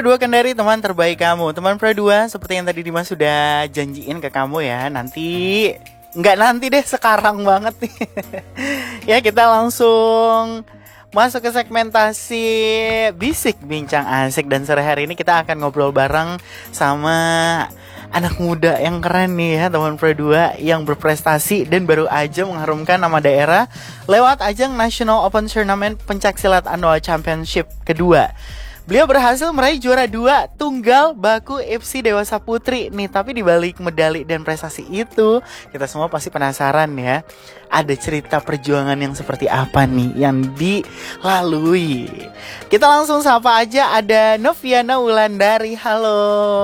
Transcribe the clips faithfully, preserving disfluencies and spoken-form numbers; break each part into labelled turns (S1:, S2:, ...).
S1: Pro dua Kendari, teman terbaik kamu. Teman Pro dua, seperti yang tadi Dimas sudah janjiin ke kamu ya, nanti nggak nanti deh, sekarang banget nih. Ya, kita langsung masuk ke segmentasi Bisik Bincang Asik. Dan sore hari ini kita akan ngobrol bareng sama anak muda yang keren nih ya, teman Pro dua, yang berprestasi dan baru aja mengharumkan nama daerah lewat ajang National Open Tournament Pencaksilat Annual Championship kedua. Beliau berhasil meraih juara dua Tunggal Baku F C Dewasa Putri nih. Tapi dibalik medali dan prestasi itu, kita semua pasti penasaran ya, ada cerita perjuangan yang seperti apa nih yang dilalui. Kita langsung sapa aja, ada Noviana Wulandari. Halo,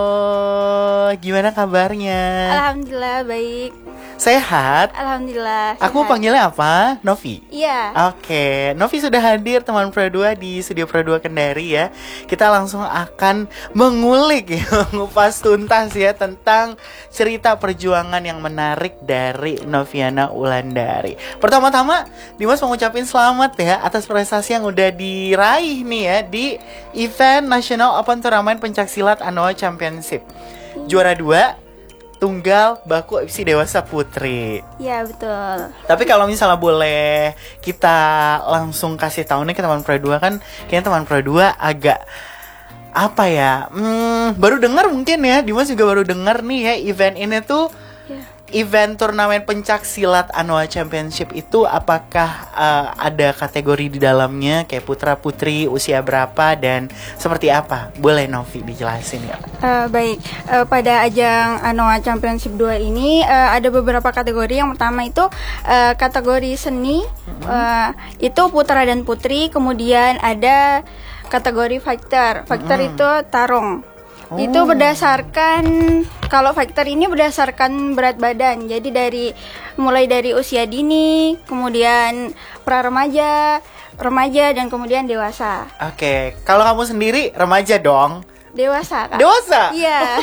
S1: gimana kabarnya?
S2: Alhamdulillah baik.
S1: Sehat?
S2: Alhamdulillah.
S1: Aku
S2: sehat.
S1: panggilnya apa? Novi?
S2: Iya.
S1: Oke, Novi sudah hadir, teman Pro dua, di studio Pro dua Kendari ya. Kita langsung akan mengulik ya, mengupas tuntas ya tentang cerita perjuangan yang menarik dari Noviana Wulandari. Pertama-tama, Dimas mau ngucapin selamat ya atas prestasi yang udah diraih nih ya di event National Open Tournament Pencaksilat Annual Championship. Juara dua Tunggal Baku F C Dewasa Putri.
S2: Iya betul.
S1: Tapi kalau misalnya boleh kita langsung kasih tahu nih ke teman Pro dua, kan kayaknya teman Pro dua agak apa ya, hmm, baru dengar mungkin ya, Dimas juga baru dengar nih ya, event ini tuh ya. Event turnamen pencaksilat annual championship itu apakah uh, ada kategori di dalamnya kayak putra putri, usia berapa dan seperti apa? Boleh Novi dijelasin ya?
S2: Uh, baik, uh, pada ajang annual championship dua ini uh, ada beberapa kategori. Yang pertama itu uh, kategori seni, mm-hmm. uh, itu putra dan putri. Kemudian ada kategori fighter. Fighter mm. itu tarung. Oh. Itu berdasarkan, kalau fighter ini berdasarkan berat badan. Jadi dari mulai dari usia dini, kemudian pra remaja, remaja dan kemudian dewasa.
S1: Oke, kalau kamu sendiri remaja dong.
S2: Dewasa, Kak.
S1: Dewasa?
S2: Iya.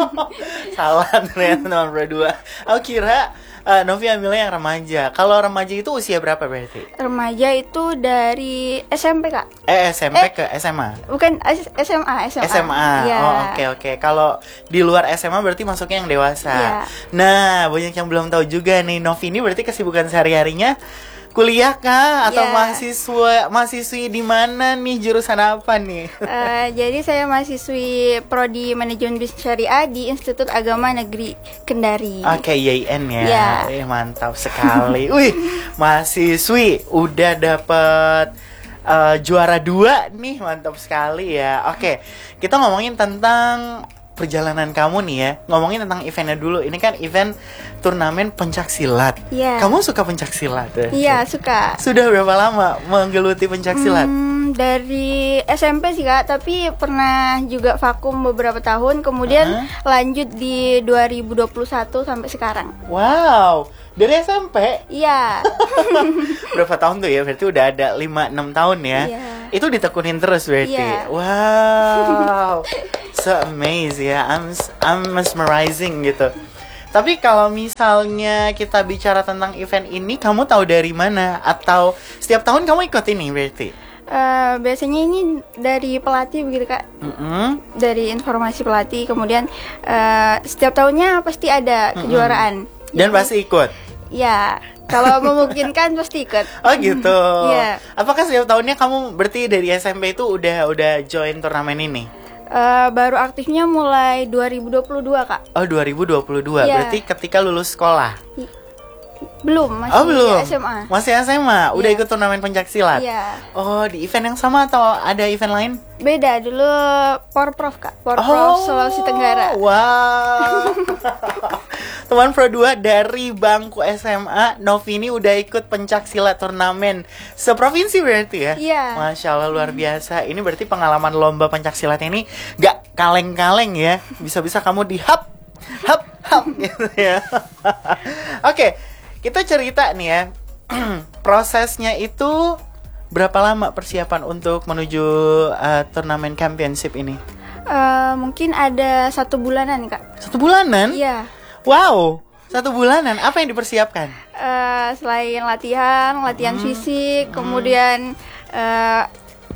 S1: Salah ternyata teman Pro dua. Aku kira uh, Novi ambilnya yang remaja. Kalau remaja itu usia berapa berarti?
S2: Remaja itu dari S M P, Kak.
S1: Eh S M P
S2: eh,
S1: ke S M A?
S2: Bukan, S M A, S M A.
S1: S M A.
S2: Ya.
S1: Oh, oke okay, oke. Okay. Kalau di luar S M A berarti masuknya yang dewasa.
S2: Ya.
S1: Nah, banyak yang belum tahu juga nih, Novi ini berarti kesibukan sehari-harinya kuliah kah atau
S2: yeah.
S1: mahasiswa mahasiswi di mana nih, jurusan apa nih?
S2: Uh, jadi saya mahasiswi Prodi Manajemen Bisnis Syariah di Institut Agama Negeri Kendari.
S1: Oke, okay, Y I N ya.
S2: Yeah.
S1: Eh, mantap sekali. Wih, mahasiswi udah dapet uh, juara dua nih, mantap sekali ya. Oke, okay, kita ngomongin tentang perjalanan kamu nih ya. Ngomongin tentang eventnya dulu. Ini kan event turnamen pencaksilat.
S2: Iya.
S1: Kamu suka pencaksilat ya?
S2: Iya, suka.
S1: Sudah berapa lama menggeluti pencaksilat?
S2: Hmm, dari S M P sih, Kak, tapi pernah juga vakum beberapa tahun, kemudian uh-huh. lanjut di dua ribu dua puluh satu sampai sekarang.
S1: Wow, dari S M P?
S2: Iya.
S1: Berapa tahun tuh ya? Berarti udah ada lima enam tahun ya?
S2: Iya.
S1: Itu ditekunin terus berarti?
S2: Iya.
S1: Wow, so amazing ya, I'm, I'm mesmerizing gitu. Tapi kalau misalnya kita bicara tentang event ini, kamu tahu dari mana? Atau setiap tahun kamu ikut ini berarti?
S2: Uh, biasanya ini dari pelatih begitu, Kak. Mm-hmm. Dari informasi pelatih. Kemudian uh, setiap tahunnya pasti ada kejuaraan.
S1: Mm-hmm. Dan
S2: gitu.
S1: pasti ikut?
S2: Ya, kalau memungkinkan pasti ikut.
S1: Oh gitu.
S2: Iya.
S1: Apakah setiap tahunnya kamu berarti dari S M P itu udah udah join turnamen ini?
S2: Uh, baru aktifnya mulai dua ribu dua puluh dua, Kak.
S1: Oh, dua ribu dua puluh dua.
S2: Yeah.
S1: Berarti ketika lulus sekolah?
S2: Belum, masih
S1: oh, belum.
S2: S M A.
S1: Masih S M A? Udah yeah. ikut turnamen pencaksilat?
S2: Iya. Yeah.
S1: Oh, di event yang sama atau ada event lain?
S2: Beda, dulu Porprov, Kak. Porprov
S1: oh,
S2: Sulawesi Tenggara.
S1: Wow. Teman Pro dua dari bangku S M A, Novi ini udah ikut pencaksilat turnamen seprovinsi berarti ya?
S2: Iya.
S1: Masya Allah, luar biasa. Ini berarti pengalaman lomba pencaksilat ini gak kaleng-kaleng ya. Bisa-bisa kamu di hap, hap, hap gitu ya. Oke, kita cerita nih ya. Prosesnya itu berapa lama persiapan untuk menuju uh, turnamen championship ini?
S2: Uh, mungkin ada satu bulanan, Kak.
S1: Satu bulanan?
S2: Iya.
S1: Wow, satu bulanan. Apa yang dipersiapkan?
S2: Uh, selain latihan, latihan hmm. fisik, hmm. kemudian uh,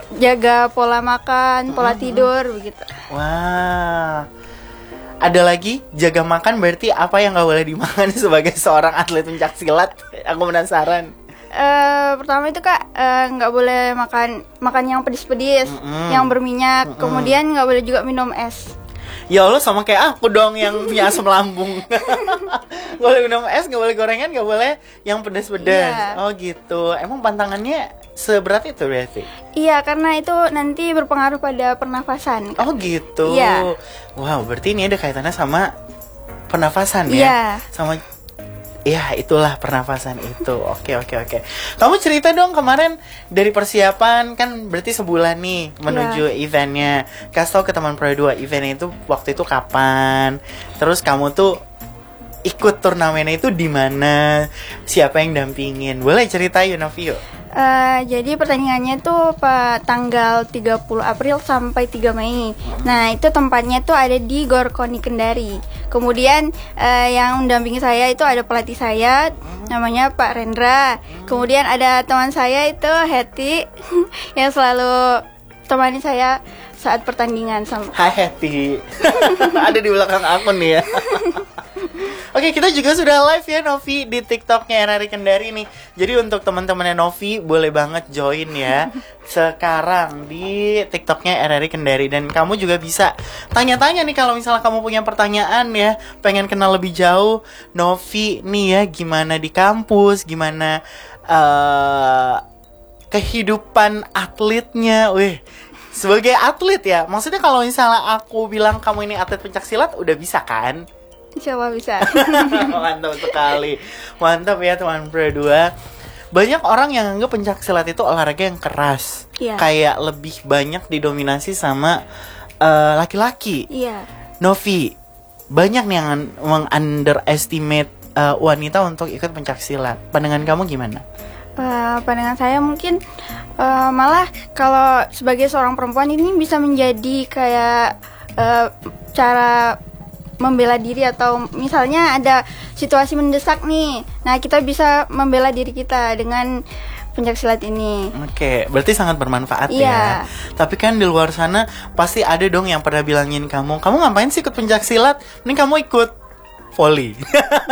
S2: jaga pola makan, pola
S1: Mm-mm.
S2: tidur begitu.
S1: Wah. Ada lagi jaga makan berarti apa yang nggak boleh dimakan sebagai seorang atlet pencak silat? Aku penasaran.
S2: Eh, pertama itu Kak, eh, nggak boleh makan makan yang pedis-pedis,
S1: Mm-mm.
S2: yang berminyak.
S1: Mm-mm.
S2: Kemudian nggak boleh juga minum es.
S1: Ya Allah, sama kayak aku dong yang punya asam lambung. Gak boleh minum es, gak boleh gorengan, gak boleh yang pedas-pedas.
S2: Iya.
S1: Oh gitu. Emang pantangannya seberat itu berarti?
S2: Iya, karena itu nanti berpengaruh pada pernafasan. Kak.
S1: Oh gitu.
S2: Iya.
S1: Wow, berarti ini ada kaitannya sama pernafasan ya?
S2: Iya.
S1: Sama, ya itulah pernafasan itu. Oke oke oke. Kamu cerita dong kemarin dari persiapan kan berarti sebulan nih menuju
S2: Iya.
S1: eventnya. Kasih tau ke teman Pro dua eventnya itu waktu itu kapan? Terus kamu tuh ikut turnamennya itu di mana? Siapa yang dampingin? Boleh ceritain Novi yuk.
S2: Eh, jadi pertandingannya tuh pa, tanggal tiga puluh April sampai tiga Mei. Nah, itu tempatnya tuh ada di Gor Koni Kendari. Kemudian eh, yang mendampingi saya itu ada pelatih saya namanya Pak Rendra. Kemudian ada teman saya itu Heti yang selalu temani saya saat pertandingan sama.
S1: Hai Heti. Ada di belakang aku nih ya. Oke, kita juga sudah live ya Novi di TikToknya R R I Kendari nih. Jadi untuk teman-temannya Novi boleh banget join ya sekarang di TikToknya R R I Kendari. Dan kamu juga bisa tanya-tanya nih kalau misalnya kamu punya pertanyaan ya, pengen kenal lebih jauh Novi nih ya, gimana di kampus, gimana uh, kehidupan atletnya. Wih, sebagai atlet ya, maksudnya kalau misalnya aku bilang kamu ini atlet pencak silat udah bisa kan?
S2: Insya Allah bisa.
S1: Mantap sekali. Mantap ya teman Pro dua. Banyak orang yang anggap pencak silat itu olahraga yang keras.
S2: Iya.
S1: Kayak lebih banyak didominasi sama uh, laki-laki.
S2: Iya.
S1: Novi, banyak nih yang meng-underestimate uh, wanita untuk ikut pencak silat. Pandangan kamu gimana?
S2: Uh, pandangan saya mungkin uh, malah kalau sebagai seorang perempuan ini bisa menjadi kayak uh, cara membela diri, atau misalnya ada situasi mendesak nih, nah kita bisa membela diri kita dengan pencak silat ini.
S1: Oke, berarti sangat bermanfaat ya.
S2: Iya.
S1: Tapi kan di luar sana pasti ada dong yang pernah bilangin kamu, kamu ngapain sih ikut pencak silat? Mending kamu ikut volley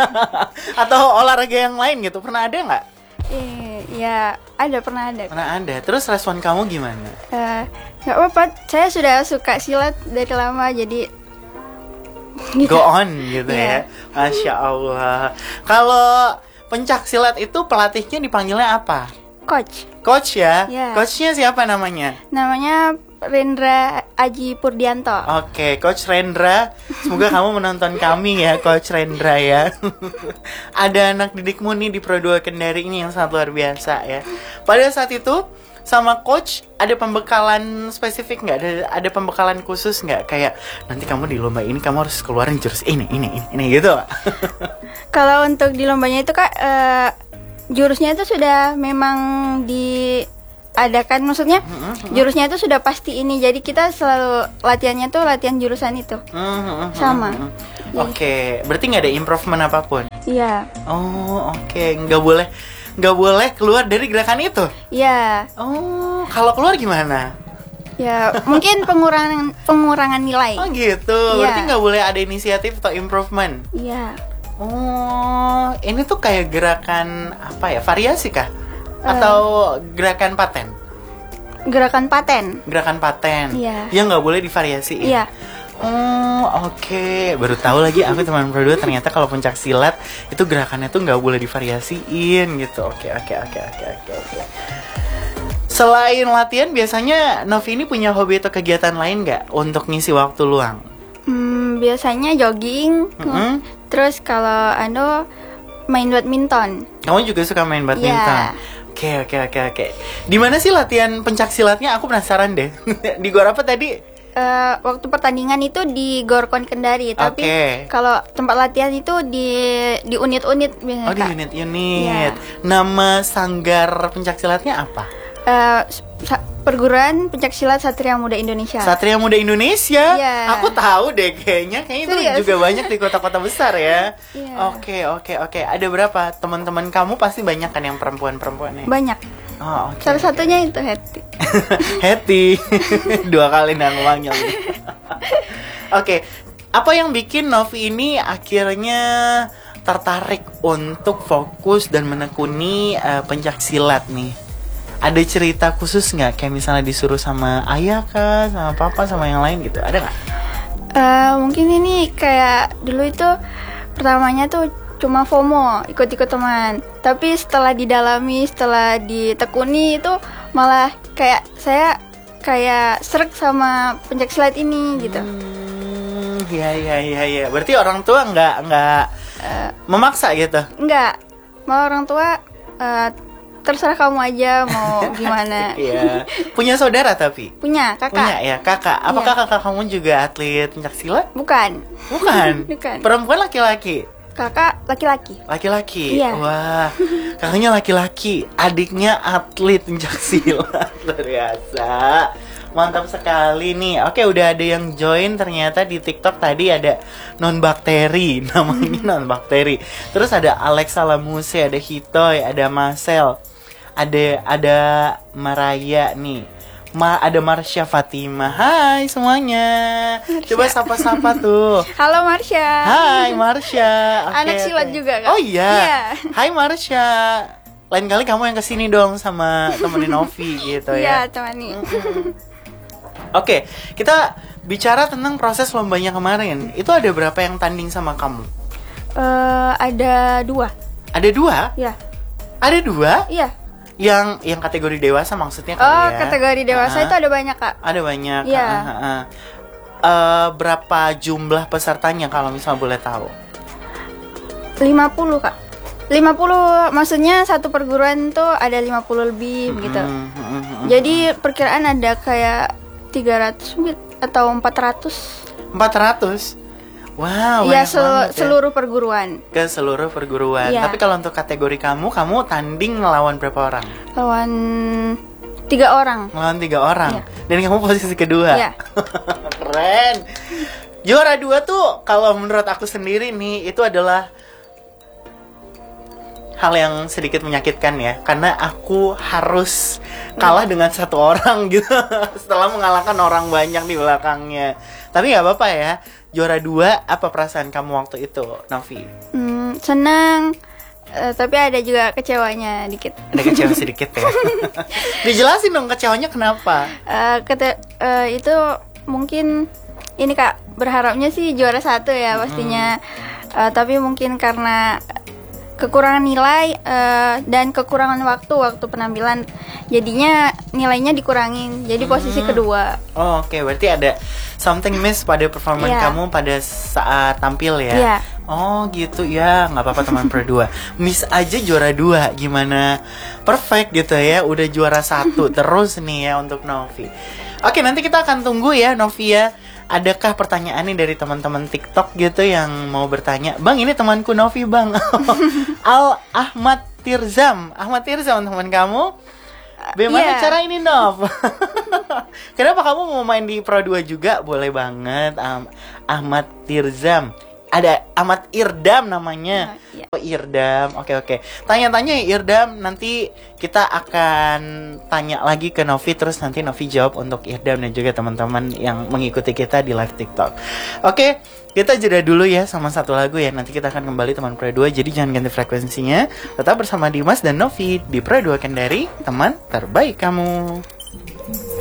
S1: atau olahraga yang lain gitu. Pernah ada nggak?
S2: Eh, ya ada, pernah ada.
S1: Pernah ada. Terus respon kamu gimana?
S2: Eh, nggak apa-apa, saya sudah suka silat dari lama, jadi gitu.
S1: Go on gitu
S2: Iya.
S1: ya. Masya Allah. Kalau pencak silat itu pelatihnya dipanggilnya apa?
S2: Coach,
S1: Coach ya?
S2: Iya.
S1: Coachnya siapa namanya?
S2: namanya Rendra Aji Purdianto.
S1: Oke, Coach Rendra, semoga kamu menonton kami ya, Coach Rendra ya. Ada anak didikmu nih di Pro dua Kendari ini yang sangat luar biasa ya. Pada saat itu, sama Coach ada pembekalan spesifik nggak? Ada, ada pembekalan khusus nggak? Kayak nanti kamu di lomba ini kamu harus keluarin jurus ini, ini, ini, ini gitu.
S2: Kalau untuk di lombanya itu Kak, eh, jurusnya itu sudah memang diadakan, maksudnya jurusnya itu sudah pasti ini, jadi kita selalu latihannya tuh latihan jurusan itu. Sama.
S1: Oke, berarti nggak ada improvement apapun?
S2: Iya.
S1: Oh, oke, nggak boleh, nggak boleh keluar dari gerakan itu.
S2: Iya.
S1: Oh, kalau keluar gimana?
S2: Ya, mungkin pengurangan pengurangan nilai.
S1: Oh gitu,
S2: Iya.
S1: berarti nggak boleh ada inisiatif atau improvement.
S2: Iya.
S1: Oh, ini tuh kayak gerakan apa ya? Variasi kah?
S2: Eh.
S1: Atau gerakan paten?
S2: Gerakan paten.
S1: Gerakan paten.
S2: Iya.
S1: Yang nggak boleh divariasiin.
S2: Iya.
S1: Oh, oke. Baru tahu lagi aku teman Pro dua ternyata kalau pencak silat itu gerakannya tuh nggak boleh divariasiin gitu. Oke, oke, oke, oke, oke, oke. Selain latihan, biasanya Novi ini punya hobi atau kegiatan lain nggak untuk ngisi waktu luang?
S2: Hmm, biasanya jogging.
S1: Mm-mm.
S2: Terus kalau anu main badminton.
S1: Kamu juga suka main badminton?
S2: Iya.
S1: Oke, oke, oke, oke. Di mana sih latihan pencak silatnya? Aku penasaran deh. Di gor apa tadi?
S2: Eh, waktu pertandingan itu di Gor Kon Kendari, tapi
S1: Oke.
S2: kalau tempat latihan itu di di unit-unit biasanya
S1: Oh, di
S2: Kak.
S1: unit-unit.
S2: Iya.
S1: Nama sanggar pencak silatnya apa?
S2: Eh, sa- perguruan pencak silat Satria Muda Indonesia.
S1: Satria Muda Indonesia.
S2: Iya.
S1: Aku tahu deh kayaknya. Kayaknya itu
S2: Serius?
S1: juga banyak di kota-kota besar ya.
S2: Iya.
S1: Oke, oke, oke. Ada berapa? Teman-teman kamu pasti banyak kan yang perempuan-perempuannya?
S2: Banyak.
S1: Oh, oke.
S2: Salah satunya itu Hetty.
S1: Hetty. Dua kali nang wangi. Oke, apa yang bikin Novi ini akhirnya tertarik untuk fokus dan menekuni uh, pencaksilat nih? Ada cerita khusus nggak? Kayak misalnya disuruh sama ayah kah, sama papa, sama yang lain gitu? Ada nggak?
S2: Uh, mungkin ini kayak dulu itu pertamanya tuh cuma FOMO, ikut-ikut teman. Tapi setelah didalami, setelah ditekuni itu malah kayak saya kayak sreg sama pencaksilat ini gitu.
S1: Hmm, iya iya iya iya. Berarti orang tua nggak nggak uh, memaksa gitu?
S2: Nggak, malah orang tua uh, terserah kamu aja mau gimana.
S1: Iya. Punya saudara tapi?
S2: Punya, kakak.
S1: Punya ya, kakak. Apakah
S2: Iya.
S1: kakak kamu juga atlet pencaksilat?
S2: Bukan.
S1: Bukan.
S2: Bukan.
S1: Perempuan laki-laki?
S2: Kakak laki-laki.
S1: Laki-laki.
S2: Iya.
S1: Wah, kakaknya laki-laki, adiknya atlet pencaksilat. Luar biasa. Mantap sekali nih. Oke, udah ada yang join ternyata di TikTok tadi ada non bakteri, namanya non bakteri. Terus ada Alexa Lamuse, ada Hitoy, ada Marcel, ada ada Maraya nih. Ma, ada Marsha Fatima. Hai semuanya.
S2: Marsha.
S1: Coba sapa-sapa tuh.
S2: Halo Marsha.
S1: Hai Marsha. Oke,
S2: Anak silat
S1: oke.
S2: juga, Kak.
S1: Oh iya.
S2: Iya.
S1: Hai Marsha. Lain kali kamu yang kesini dong sama temenin Novi gitu ya.
S2: Iya, temani.
S1: Oke, kita bicara tentang proses lombanya kemarin. Itu ada berapa yang tanding sama kamu?
S2: Eh, ada dua.
S1: Ada dua?
S2: Ya.
S1: Ada dua?
S2: Iya.
S1: Yang yang kategori dewasa maksudnya kali
S2: Oh,
S1: ya?
S2: kategori dewasa
S1: Ah,
S2: itu ada banyak, Kak.
S1: ada banyak.
S2: Iya.
S1: Ah, ah, ah. Eh, berapa jumlah pesertanya kalau misal boleh tahu?
S2: lima puluh, Kak. lima puluh maksudnya satu perguruan tuh ada lima puluh lebih begitu.
S1: Hmm, hmm, hmm, hmm.
S2: Jadi perkiraan ada kayak tiga ratus atau empat ratus.
S1: empat ratus? Wow,
S2: Iya,
S1: banyak
S2: sel-
S1: banget ya.
S2: seluruh perguruan.
S1: Ke seluruh perguruan.
S2: Iya.
S1: Tapi kalau untuk kategori kamu, kamu tanding ngelawan berapa orang?
S2: Lawan tiga orang.
S1: Ngelawan tiga orang.
S2: Iya.
S1: Dan kamu posisi kedua.
S2: Iya.
S1: Keren. Juara dua tuh kalau menurut aku sendiri nih itu adalah hal yang sedikit menyakitkan ya, karena aku harus kalah dengan satu orang gitu setelah mengalahkan orang banyak di belakangnya. Tapi nggak apa-apa ya. Juara dua, apa perasaan kamu waktu itu, Novi?
S2: Hmm, senang. Eh, tapi ada juga kecewanya dikit.
S1: Ada kecewa sedikit ya. Dijelasin dong kecewanya kenapa?
S2: Eh, kete- eh, itu mungkin ini Kak, berharapnya sih juara satu ya pastinya. Eh, tapi mungkin karena kekurangan nilai eh, dan kekurangan waktu waktu penampilan, jadinya nilainya dikurangin. Jadi posisi kedua.
S1: Oh, oke, berarti ada something miss pada performan
S2: Iya.
S1: kamu pada saat tampil ya?
S2: Iya.
S1: Oh gitu ya, nggak apa-apa teman pro dua. Miss aja juara dua, gimana perfect gitu ya? Udah juara satu terus nih ya untuk Novi. Oke, nanti kita akan tunggu ya Novi ya. Adakah pertanyaan nih dari teman-teman TikTok gitu yang mau bertanya? Bang, ini temanku Novi bang. Al Ahmad Tirzam, Ahmad Tirzam teman kamu. Bagaimana
S2: Iya.
S1: cara ini Nov? Kenapa kamu mau main di Pro dua juga? Boleh banget. um, Ahmad Tirzam. Ada Ahmad Irdam namanya.
S2: Oh, iya.
S1: Oh, Irdam. Oke oke. Tanya-tanya ya Irdam. Nanti kita akan tanya lagi ke Novi. Terus nanti Novi jawab untuk Irdam dan juga teman-teman yang mengikuti kita di live TikTok. Oke, kita jeda dulu ya sama satu lagu ya. Nanti kita akan kembali teman Pro dua. Jadi jangan ganti frekuensinya. Tetap bersama Dimas dan Novi di Pro dua Kendari, teman terbaik kamu.